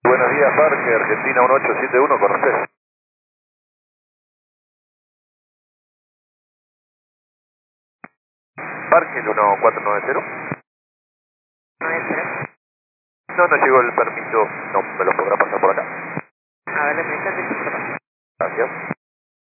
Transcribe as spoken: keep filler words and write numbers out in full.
Buenos días, Parque, Argentina uno ocho siete uno, con usted. Parque, el uno cuatro nueve cero. nueve cero. No, no llegó el permiso, no me lo podrá pasar por acá. A ver, le metas de su Gracias.